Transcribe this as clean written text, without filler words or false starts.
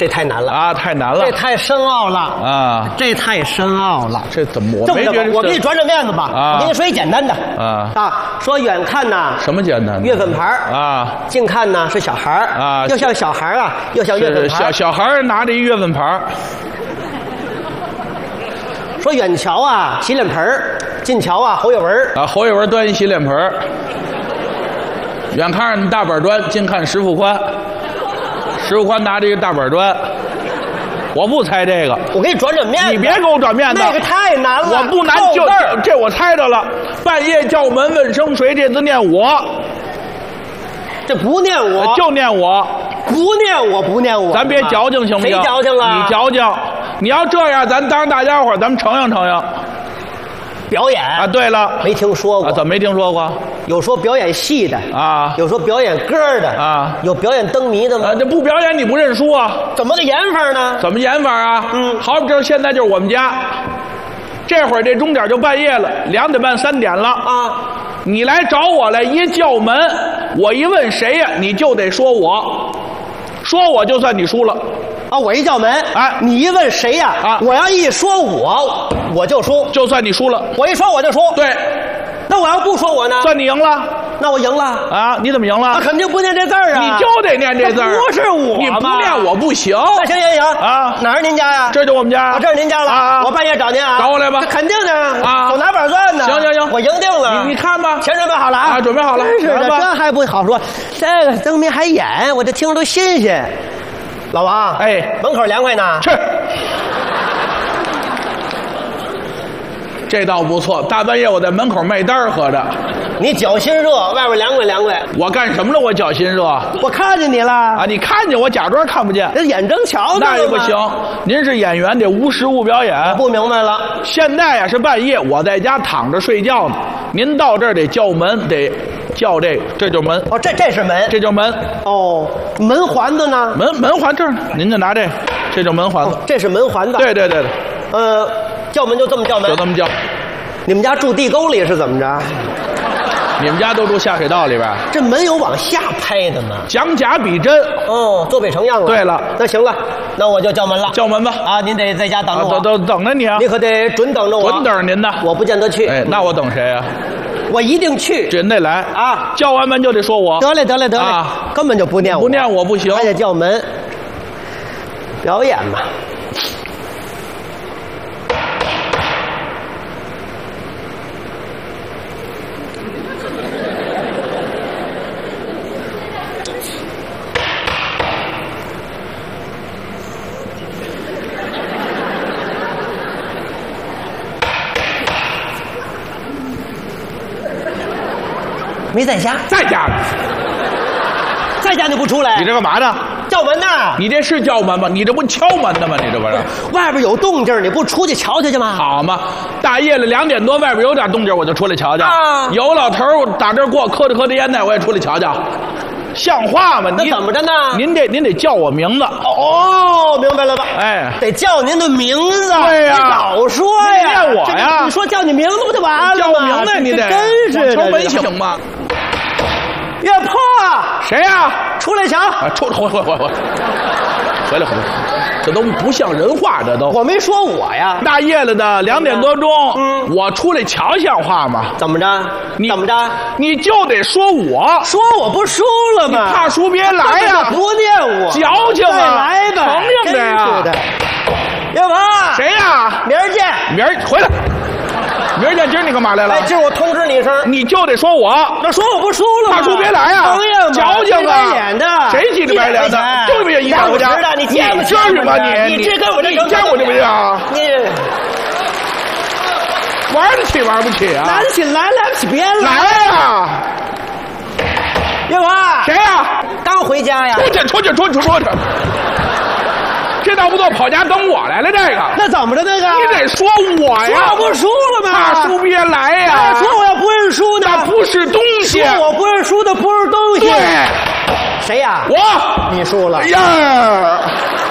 这太难了啊，太难了， 这太深奥了啊， 这太深奥了。 这怎么？ 我没觉得，我给你转转面子吧。 啊， 我给你说一简单的啊， 说远看呢， 什么简单？ 月份牌啊， 近看呢是小孩啊， 又像小孩啊，又像月份牌。 小孩拿着一月份牌。 说远瞧啊，洗脸盆近瞧啊，侯月文啊，侯月文端一洗脸盆远看大板砖，近看石富宽，石富宽拿着一个大板砖。我不猜这个， 我给你转转面子。 你别给我转面子， 那个太难了。 我不难，就这我猜着了。半夜叫门问声谁，这字念我， 这不念我， 就念我， 不念我，不念我。 咱别矫情行不行？ 谁矫情了？ 你矫情。你要这样，咱当着大家伙，咱们承应。 表演啊，对了， 没听说过。 怎么没听说过？ 有说表演戏的啊， 有说表演歌的啊， 有表演灯谜的吗？ 这不表演你不认输啊？ 怎么个演法呢？ 怎么演法啊？好比这现在就是我们家，这会儿这钟点就半夜了，2点半3点了啊。你来找我来，一叫门，我一问谁呀，你就得说我就算你输了。 啊，我一叫门， 哎， 你一问谁呀？啊，我要一说我就输， 就算你输了。 我一说我就输。 对， 那我要不说我呢？ 算你赢了。 那我赢了啊？你怎么赢了？ 肯定不念这字儿啊！ 你就得念这字儿， 不是我， 你不念我不行。 那行啊！哪是您家呀？ 这就我们家。 这是您家了啊！我半夜找您啊！ 找我来吧。 肯定的啊！ 手拿板钻呢。 行， 我赢定了。 你看吧， 钱准备好了啊！ 准备好了。 真是的，这还不好说。这个灯谜还演，我这听着都新鲜。老王， 哎， 门口凉快呢。 去。这倒不错，大半夜我在门口卖单喝着。 你脚心热，外边凉快。 我干什么了？我脚心热。 我看见你了啊！ 你看见我，假装看不见。 这眼睁瞧的。 那也不行，您是演员，得无实物表演。 我不明白了。 现在呀是半夜，我在家躺着睡觉呢。您到这儿得叫门，得叫这就门。 哦，这是门， 这就门。 哦，门环子呢？ 门环这儿呢，您就拿这就门环子。 这是门环子。 对。 叫门就这么叫门。 就这么叫。 你们家住地沟里是怎么着？ 你们家都住下水道里边？ 这门有往下拍的吗？ 讲假比真。 哦，做北成样了。 对了， 那行了，那我就叫门了。 叫门吧。 啊，您得在家等着我。 都等着你啊！ 你可得准等着我。 准等着您的。 我不见得去。 哎，那我等谁啊？ 我一定去。 真得来啊！ 叫完门就得说我。 得嘞， 啊！ 根本就不念我。 不念我不行， 还得叫门。表演嘛。没在家， 在家呢。 在家你不出来？ 你这干嘛呢？ 叫门呢？ 你这是叫门吗？你这不敲门的吗？你这不是？ 外边有动静，你不出去瞧瞧去吗？ 好嘛，大夜里2点多，外边有点动静，我就出来瞧瞧。 啊， 有老头打这儿过，磕着烟袋，我也出来瞧瞧。像话吗？ 那怎么着呢？ 您得叫我名字。 哦，明白了吧？ 哎， 得叫您的名字。 对呀， 你早说呀！ 念我呀！ 你说叫你名字不就完了吗？ 叫我名字，你得真是敲门行吗？ 岳破， 谁呀？ 出来瞧！ 回来，这都不像人话，这都。 我没说我呀。 大夜了的2点多钟，我出来瞧像话吗？ 怎么着？怎么着？ 你就得说我， 说我不输了吗？ 你怕输别来呀！ 不念我， 矫情啊！ 再来吧， 承认的呀！ 岳破， 谁呀？ 明儿见， 明儿回来。明儿见，今儿你干嘛来了？ 哎，今儿我通知你一声， 你就得说我。 那说我不输了吗？ 怕输别来呀！矫情啊！ 脸的， 谁急着白脸的？就别一看我家， 你见不至于吗？ 你这跟我这你见我这不行？ 你玩得起玩不起啊？ 来得起来不起，别来呀！ 岳破， 谁呀？ 刚回家呀？ 出去！这倒不错，跑家等我来了。这个那怎么着？那个你得说我呀！ 说我不输了吗？ 怕输别来呀！ 说我要不认输呢？ 那不是东西。 说我不认输的不是东西。 对， 谁呀？ 我。 你输了。 哎呀！